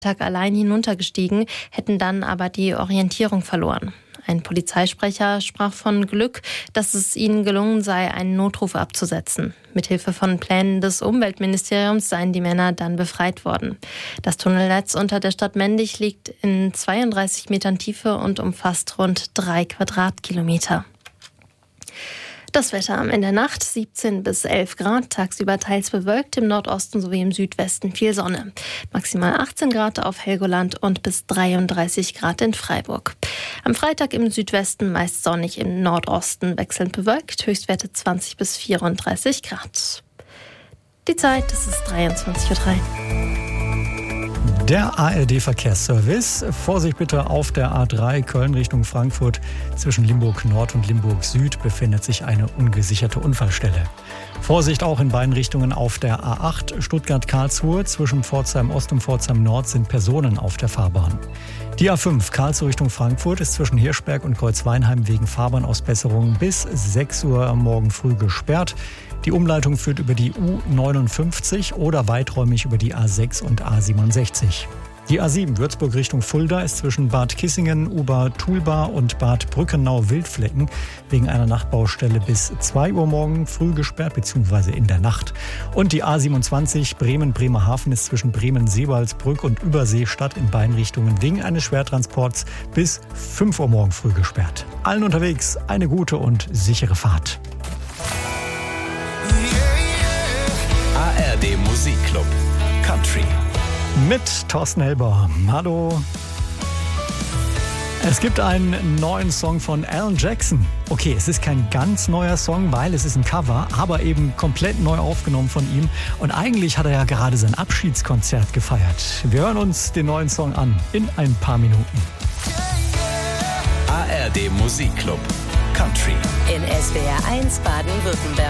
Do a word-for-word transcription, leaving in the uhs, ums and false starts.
Tag allein hinuntergestiegen, hätten dann aber die Orientierung verloren. Ein Polizeisprecher sprach von Glück, dass es ihnen gelungen sei, einen Notruf abzusetzen. Mithilfe von Plänen des Umweltministeriums seien die Männer dann befreit worden. Das Tunnelnetz unter der Stadt Mendig liegt in zweiunddreißig Metern Tiefe und umfasst rund drei Quadratkilometer. Das Wetter in der Nacht siebzehn bis elf Grad, tagsüber teils bewölkt, im Nordosten sowie im Südwesten viel Sonne. Maximal achtzehn Grad auf Helgoland und bis dreiunddreißig Grad in Freiburg. Am Freitag im Südwesten meist sonnig, im Nordosten wechselnd bewölkt, Höchstwerte zwanzig bis vierunddreißig Grad. Die Zeit, das ist dreiundzwanzig Uhr drei. Der A R D-Verkehrsservice. Vorsicht bitte auf der A drei Köln Richtung Frankfurt. Zwischen Limburg Nord und Limburg Süd befindet sich eine ungesicherte Unfallstelle. Vorsicht auch in beiden Richtungen auf der A acht Stuttgart-Karlsruhe. Zwischen Pforzheim Ost und Pforzheim Nord sind Personen auf der Fahrbahn. Die A fünf Karlsruhe Richtung Frankfurt ist zwischen Hirschberg und Kreuzweinheim wegen Fahrbahnausbesserungen bis sechs Uhr am Morgen früh gesperrt. Die Umleitung führt über die U neunundfünfzig oder weiträumig über die A sechs und A siebenundsechzig. Die A sieben Würzburg Richtung Fulda ist zwischen Bad Kissingen, Uber-Tulba und Bad Brückenau-Wildflecken wegen einer Nachtbaustelle bis zwei Uhr morgen früh gesperrt bzw. in der Nacht. Und die A siebenundzwanzig Bremen-Bremerhaven ist zwischen Bremen-Seebaldsbrück und Überseestadt in beiden Richtungen wegen eines Schwertransports bis fünf Uhr morgen früh gesperrt. Allen unterwegs eine gute und sichere Fahrt. A R D Musikclub Country mit Thorsten Helber. Hallo. Es gibt einen neuen Song von Alan Jackson. Okay, es ist kein ganz neuer Song, weil es ist ein Cover, aber eben komplett neu aufgenommen von ihm. Und eigentlich hat er ja gerade sein Abschiedskonzert gefeiert. Wir hören uns den neuen Song an in ein paar Minuten. A R D Musikclub Country in S W R eins Baden-Württemberg.